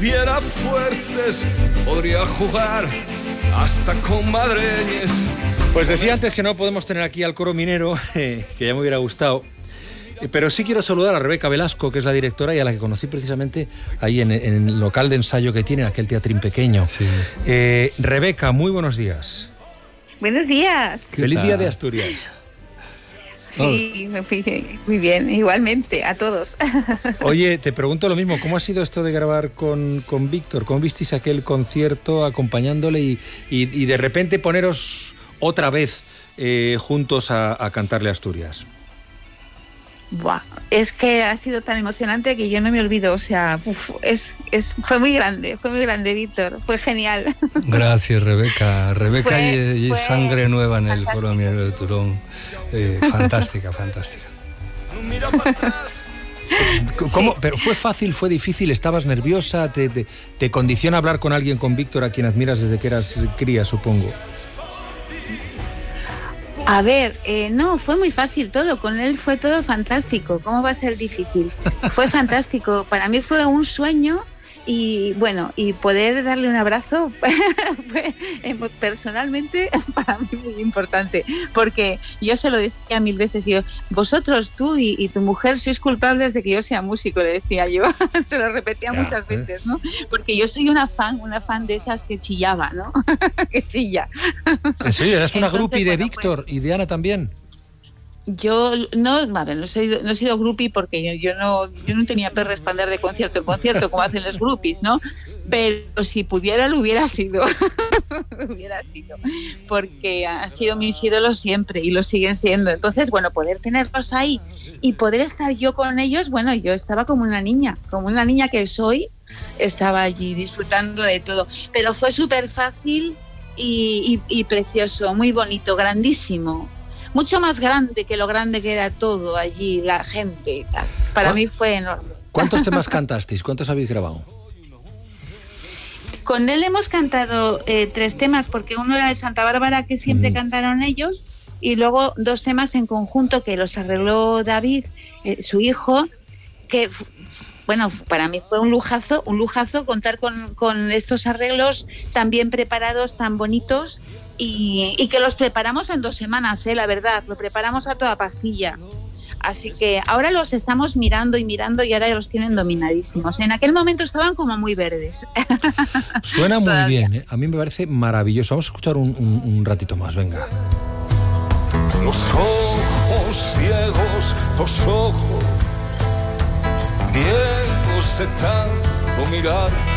tuviera fuerzas, podría jugar hasta con madreñes. Pues decía antes que no podemos tener aquí al coro minero, que ya me hubiera gustado. Pero sí quiero saludar a Rebeca Velasco, que es la directora y a la que conocí precisamente ahí en el local de ensayo que tiene, aquel teatrín pequeño. Sí. Rebeca, muy buenos días. Buenos días. Feliz Día de Asturias. Sí, muy bien, igualmente, a todos. Oye, te pregunto lo mismo, ¿cómo ha sido esto de grabar con Víctor? ¿Cómo visteis aquel concierto acompañándole y de repente poneros otra vez juntos a cantarle Asturias? Buah, es que ha sido tan emocionante que yo no me olvido, o sea, fue muy grande, Víctor, fue genial. Gracias, Rebeca. Rebeca y sangre nueva en el coro minero de Turón. Fantástica. ¿Cómo? ¿Pero fue fácil, fue difícil? ¿Estabas nerviosa? ¿Te condiciona hablar con alguien, con Víctor, a quien admiras desde que eras cría, supongo? A ver, no, fue muy fácil todo, con él fue todo fantástico. ¿Cómo va a ser difícil? Fue fantástico, para mí fue un sueño y bueno, y poder darle un abrazo fue personalmente para mí muy importante, porque yo se lo decía 1000 veces, vosotros, tú y tu mujer sois culpables de que yo sea músico, le decía yo, se lo repetía muchas veces, ¿no? Porque yo soy una fan de esas que chillaba, ¿no? Que chilla. Sí, eras una groupie de Víctor y de Ana también. Yo no he sido groupie porque yo no tenía perres para andar de concierto en concierto como hacen los groupies, ¿no? Pero si pudiera lo hubiera sido. Porque han sido mis ídolos siempre y lo siguen siendo. Entonces, bueno, poder tenerlos ahí y poder estar yo con ellos, bueno, yo estaba como una niña que soy, estaba allí disfrutando de todo. Pero fue súper fácil y precioso, muy bonito, grandísimo. Mucho más grande que lo grande que era todo allí, la gente y tal. Para mí fue enorme. ¿Cuántos temas cantasteis? ¿Cuántos habéis grabado? Con él hemos cantado 3 temas, porque uno era de Santa Bárbara, que siempre cantaron ellos, y luego 2 temas en conjunto que los arregló David, su hijo, que... Bueno, para mí fue un lujazo contar con estos arreglos tan bien preparados, tan bonitos, y que los preparamos en 2 semanas, la verdad, lo preparamos a toda pastilla. Así que ahora los estamos mirando y ahora ya los tienen dominadísimos. En aquel momento estaban como muy verdes. Suena muy bien, a mí me parece maravilloso. Vamos a escuchar un ratito más, venga. Los ojos ciegos, los ojos ciegos de tanto mirar.